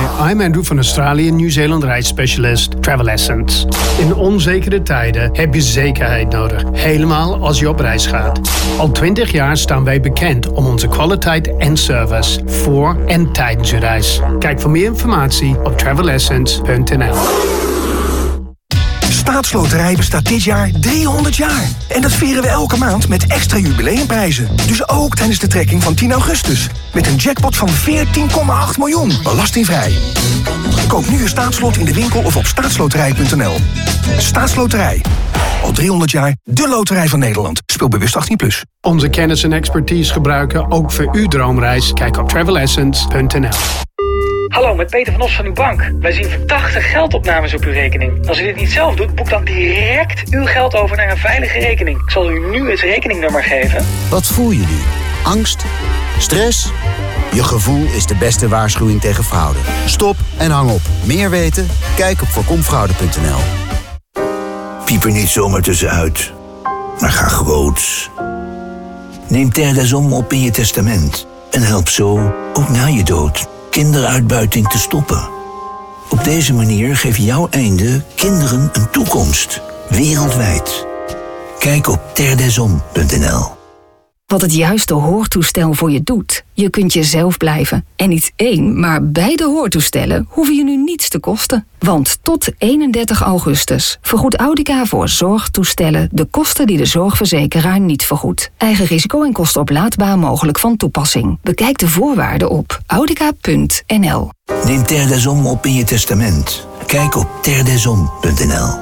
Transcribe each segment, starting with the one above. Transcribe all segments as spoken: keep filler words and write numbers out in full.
I'm Andrew van Australië Nieuw-Zeeland reisspecialist Travel Essence. In onzekere tijden heb je zekerheid nodig, helemaal als je op reis gaat. Al twintig jaar staan wij bekend om onze kwaliteit en service voor en tijdens je reis. Kijk voor meer informatie op travel essence punt n l. Staatsloterij bestaat dit jaar driehonderd jaar. En dat vieren we elke maand met extra jubileumprijzen. Dus ook tijdens de trekking van tien augustus. Met een jackpot van veertien komma acht miljoen. Belastingvrij. Koop nu je staatslot in de winkel of op staatsloterij punt n l. Staatsloterij. Al driehonderd jaar de loterij van Nederland. Speel bewust achttien plus. Onze kennis en expertise gebruiken ook voor uw droomreis. Kijk op travel essence punt n l. Hallo, met Peter van Os van uw bank. Wij zien verdachte geldopnames op uw rekening. Als u dit niet zelf doet, boek dan direct uw geld over naar een veilige rekening. Ik zal u nu het rekeningnummer geven. Wat voel je nu? Angst? Stress? Je gevoel is de beste waarschuwing tegen fraude. Stop en hang op. Meer weten? Kijk op voorkom fraude punt n l. Piep er niet zomaar tussenuit, maar ga groots. Neem Terre des Hommes op in je testament en help zo, ook na je dood, kinderuitbuiting te stoppen. Op deze manier geef jouw einde kinderen een toekomst, wereldwijd. Kijk op terre des hommes punt n l. Wat het juiste hoortoestel voor je doet. Je kunt jezelf blijven. En niet één, maar beide hoortoestellen hoeven je nu niets te kosten. Want tot eenendertig augustus vergoedt Audica voor zorgtoestellen de kosten die de zorgverzekeraar niet vergoedt. Eigen risico en kosten oplaadbaar mogelijk van toepassing. Bekijk de voorwaarden op audica punt n l. Neem Terre des Hommes op in je testament. Kijk op terre des hommes punt n l.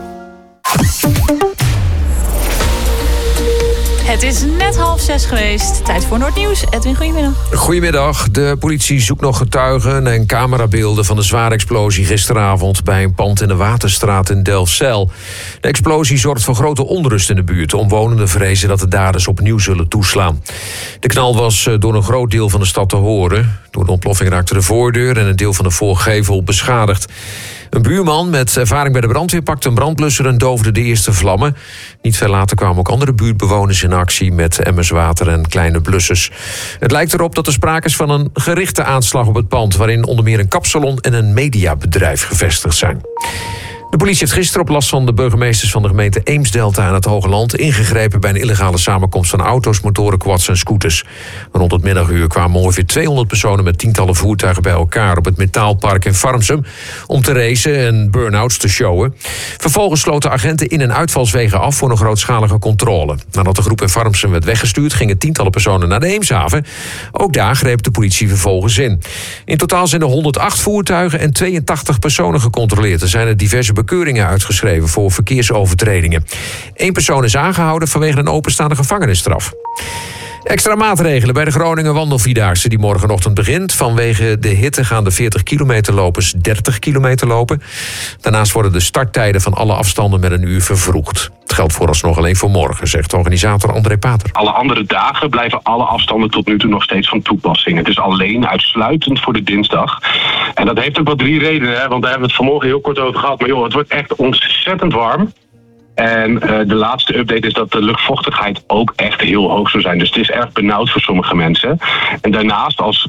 Het is net half zes geweest. Tijd voor Noordnieuws. Edwin, goedemiddag. Goedemiddag. De politie zoekt nog getuigen en camerabeelden van de zware explosie gisteravond bij een pand in de Waterstraat in Delfzijl. De explosie zorgt voor grote onrust in de buurt. Omwonenden vrezen dat de daders opnieuw zullen toeslaan. De knal was door een groot deel van de stad te horen. Door de ontploffing raakte de voordeur en een deel van de voorgevel beschadigd. Een buurman met ervaring bij de brandweer pakte een brandblusser en doofde de eerste vlammen. Niet veel later kwamen ook andere buurtbewoners in actie met emmers water en kleine blussers. Het lijkt erop dat er sprake is van een gerichte aanslag op het pand, waarin onder meer een kapsalon en een mediabedrijf gevestigd zijn. De politie heeft gisteren op last van de burgemeesters van de gemeente Eemsdelta en het Hogeland ingegrepen bij een illegale samenkomst van auto's, motoren, quads en scooters. Rond het middaguur kwamen ongeveer tweehonderd personen met tientallen voertuigen bij elkaar op het Metaalpark in Farmsum om te racen en burn-outs te showen. Vervolgens sloten agenten in- en uitvalswegen af voor een grootschalige controle. Nadat de groep in Farmsum werd weggestuurd, gingen tientallen personen naar de Eemshaven. Ook daar greep de politie vervolgens in. In totaal zijn er honderdacht voertuigen en tweeëntachtig personen gecontroleerd. Er zijn er diverse bekeuringen uitgeschreven voor verkeersovertredingen. Eén persoon is aangehouden vanwege een openstaande gevangenisstraf. Extra maatregelen bij de Groningen Wandelvierdaagse die morgenochtend begint. Vanwege de hitte gaan de veertig kilometer lopers dertig kilometer lopen. Daarnaast worden de starttijden van alle afstanden met een uur vervroegd. Het geldt vooralsnog alleen voor morgen, zegt organisator André Pater. Alle andere dagen blijven alle afstanden tot nu toe nog steeds van toepassing. Het is alleen uitsluitend voor de dinsdag. En dat heeft ook wel drie redenen, hè? Want daar hebben we het vanmorgen heel kort over gehad. Maar joh, het wordt echt ontzettend warm. En uh, de laatste update is dat de luchtvochtigheid ook echt heel hoog zou zijn. Dus het is erg benauwd voor sommige mensen. En daarnaast als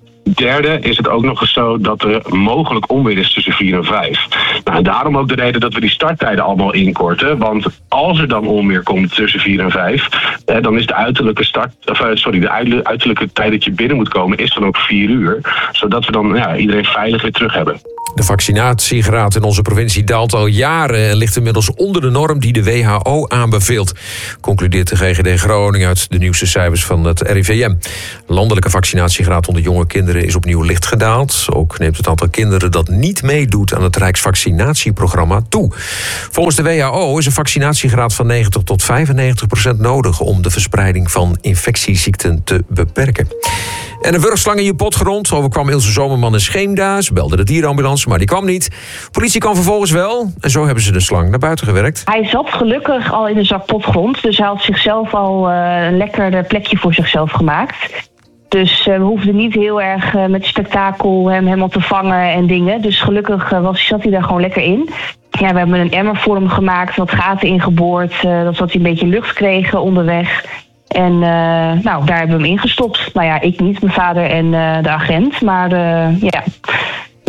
derde is het ook nog eens zo dat er mogelijk onweer is tussen vier en vijf. Nou, en daarom ook de reden dat we die starttijden allemaal inkorten. Want als er dan onweer komt tussen vier en vijf, eh, dan is de uiterlijke start, of, sorry, de uiterlijke tijd dat je binnen moet komen, is dan ook vier uur. Zodat we dan ja, iedereen veilig weer terug hebben. De vaccinatiegraad in onze provincie daalt al jaren en ligt inmiddels onder de norm die de W H O aanbeveelt, concludeert de G G D Groningen uit de nieuwste cijfers van het R I V M. Landelijke vaccinatiegraad onder jonge kinderen is opnieuw licht gedaald. Ook neemt het aantal kinderen dat niet meedoet aan het Rijksvaccinatieprogramma toe. Volgens de W H O is een vaccinatiegraad van negentig tot vijfennegentig procent nodig om de verspreiding van infectieziekten te beperken. En een wurgslang in je potgrond overkwam Ilse Zomerman in Scheemda. Ze belde de dierenambulance, maar die kwam niet. Politie kwam vervolgens wel en zo hebben ze de slang naar buiten gewerkt. Hij zat gelukkig al in een zak potgrond, dus hij had zichzelf al uh, een lekker plekje voor zichzelf gemaakt. Dus uh, we hoefden niet heel erg uh, met spektakel hem helemaal te vangen en dingen. Dus gelukkig uh, was, zat hij daar gewoon lekker in. Ja, we hebben een emmer voor hem gemaakt, wat gaten ingeboord, uh, zodat hij een beetje lucht kreeg onderweg. En uh, nou, daar hebben we hem ingestopt. Nou ja, ik niet, mijn vader en uh, de agent. Maar uh, ja,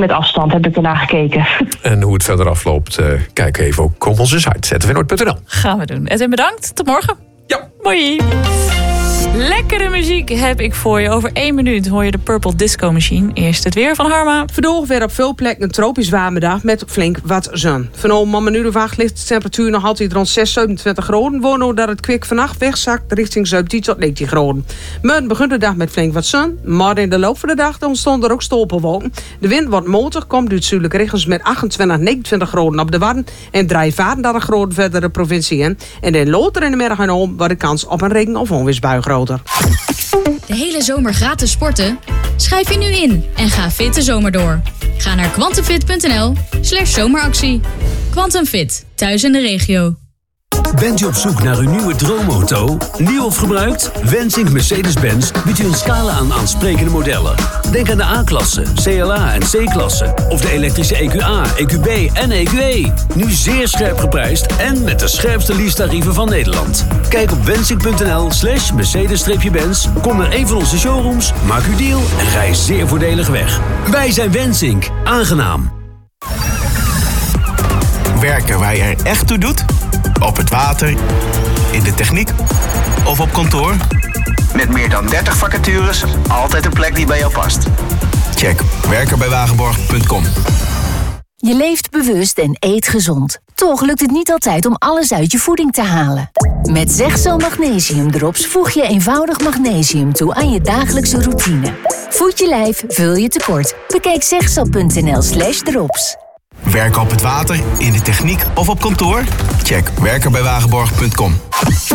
met afstand heb ik ernaar gekeken. En hoe het verder afloopt, uh, kijk even ook op onze site z w noord punt n l. Gaan we doen. Edwin, bedankt. Tot morgen. Ja. Mooi. Lekkere muziek heb ik voor je. Over één minuut hoor je de Purple Disco Machine. Eerst het weer van Harma. Vandaag weer op veel plekken een tropisch warme dag met flink wat zon. Vanavond om een uur of acht ligt de temperatuur nog altijd rond zes, zevenentwintig graden. Waardoor dat het kwik vannacht wegzakt richting zeventien tot negentien graden. Morgen begint de dag met flink wat zon. Maar in de loop van de dag ontstonden er ook stolpenwolken. De wind wordt matig, komt uit zuidelijke richtingen met achtentwintig, negenentwintig graden op de Wadden. En draait vijfendertig graden verder de provincie in. En in later in de middag en om wordt de kans op een regen- of onweersbui groter. De hele zomer gratis sporten? Schrijf je nu in en ga fit de zomer door. Ga naar quantumfit punt n l slash zomeractie. Quantumfit, thuis in de regio. Bent u op zoek naar uw nieuwe droomauto? Nieuw of gebruikt? Wensink Mercedes-Benz biedt u een scala aan aansprekende modellen. Denk aan de A-klasse, C L A en C-klasse. Of de elektrische E Q A, E Q B en E Q E. Nu zeer scherp geprijsd en met de scherpste leasetarieven van Nederland. Kijk op wensink punt n l slash Mercedes-Benz. Kom naar een van onze showrooms, maak uw deal en rij zeer voordelig weg. Wij zijn Wensink. Aangenaam. Werken waar je er echt toe doet? Op het water, in de techniek of op kantoor? Met meer dan dertig vacatures, altijd een plek die bij jou past. Check werken bij wagenborg punt com. Je leeft bewust en eet gezond. Toch lukt het niet altijd om alles uit je voeding te halen. Met Zegzo Magnesium Drops voeg je eenvoudig magnesium toe aan je dagelijkse routine. Voed je lijf, vul je tekort. Bekijk zegzo punt n l slash drops. Werken op het water, in de techniek of op kantoor? Check werken bij wagenborg punt com.